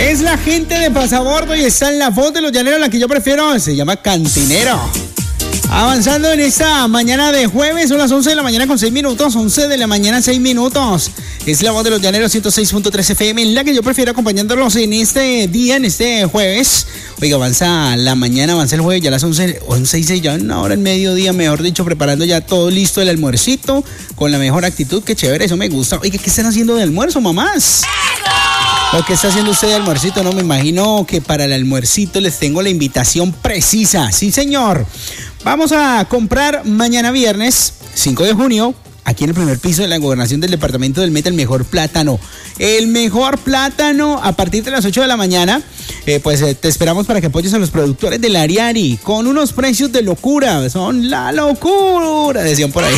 Es la gente de Pasabordo y está en la voz de los llaneros, la que yo prefiero, se llama Cantinero. Avanzando en esta mañana de jueves, son las 11 de la mañana con 6 minutos, 11 de la mañana 6 minutos. Es la voz de los llaneros 106.3 FM, la que yo prefiero acompañándolos en este día, en este jueves. Oiga, avanza la mañana, avanza el jueves, ya a las 11:06, ya una hora en mediodía, mejor dicho, preparando ya todo listo el almuercito, con la mejor actitud, qué chévere, eso me gusta. Oiga, ¿qué están haciendo de almuerzo, mamás? ¿O qué está haciendo usted de almuercito? No, me imagino que para el almuercito les tengo la invitación precisa. Sí, señor. Vamos a comprar mañana viernes, 5 de junio, aquí en el primer piso de la gobernación del departamento del Meta, el mejor plátano. El mejor plátano a partir de las 8 de la mañana. Te esperamos para que apoyes a los productores del Ariari con unos precios de locura. Son la locura, decían por ahí.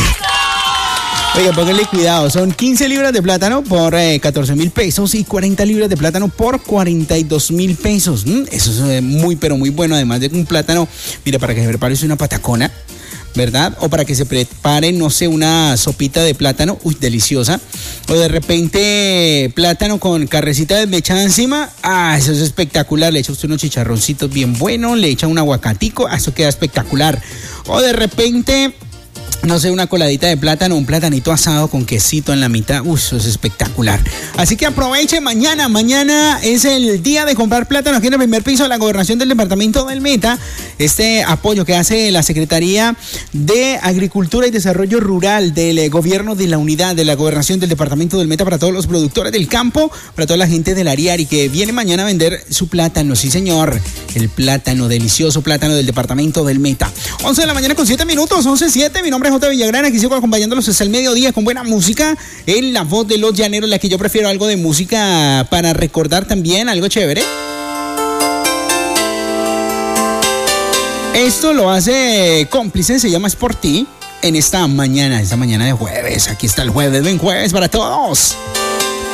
Oiga, pónganle cuidado, son 15 libras de plátano por 14,000 pesos y 40 libras de plátano por 42,000 pesos. Eso es muy, pero muy bueno, además de un plátano, mira, para que se prepare una patacona, ¿verdad? O para que se prepare, no sé, una sopita de plátano, uy, deliciosa. O de repente plátano con carrecita desmechada encima, eso es espectacular. Le echa usted unos chicharroncitos bien buenos, le echa un aguacatico, eso queda espectacular. O de repente, no sé, una coladita de plátano, un platanito asado con quesito en la mitad. Eso es espectacular. Así que aproveche mañana. Mañana es el día de comprar plátano aquí en el primer piso de la gobernación del departamento del Meta. Este apoyo que hace la Secretaría de Agricultura y Desarrollo Rural del gobierno de la unidad de la gobernación del departamento del Meta para todos los productores del campo, para toda la gente del Ariari que viene mañana a vender su plátano. Sí, señor. El plátano, delicioso plátano del departamento del Meta. 11 de la mañana con 7 minutos, 11:07. Mi nombre es J. Villagrán, aquí sigo acompañándolos hasta el mediodía con buena música en la voz de los llaneros, la que yo prefiero, algo de música para recordar también, algo chévere. Esto lo hace Cómplice, se llama Es Por Ti, en esta mañana de jueves. Aquí está el jueves, ven jueves para todos.